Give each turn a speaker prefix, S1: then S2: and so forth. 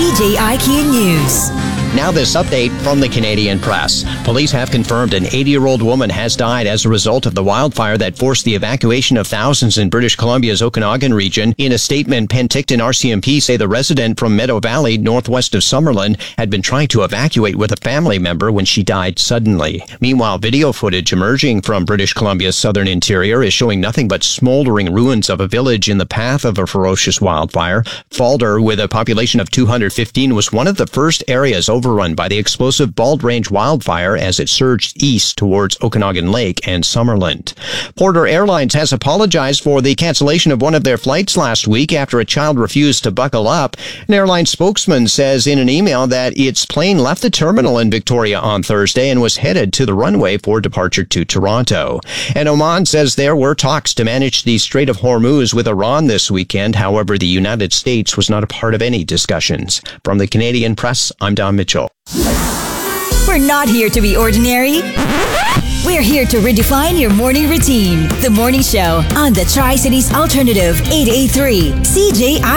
S1: CJIQ News.
S2: Now this update from the Canadian Press. Police have confirmed an 80-year-old woman has died as a result of the wildfire that forced the evacuation of thousands in British Columbia's Okanagan region. In a statement, Penticton RCMP say the resident from Meadow Valley, northwest of Summerlin, had been trying to evacuate with a family member when she died suddenly. Meanwhile, video footage emerging from British Columbia's southern interior is showing nothing but smoldering ruins of a village in the path of a ferocious wildfire. Falder, with a population of 215, was one of the first areas overrun by the explosive Bald Range wildfire as it surged east towards Okanagan Lake and Summerland. Porter Airlines has apologized for the cancellation of one of their flights last week after a child refused to buckle up. An airline spokesman says in an email that its plane left the terminal in Victoria on Thursday and was headed to the runway for departure to Toronto. And Oman says there were talks to manage the Strait of Hormuz with Iran this weekend. However, the United States was not a part of any discussions. From the Canadian Press, I'm Don Mitchell.
S1: We're not here to be ordinary. We're here to redefine your morning routine. The Morning Show on the Tri-Cities Alternative 883 CJI.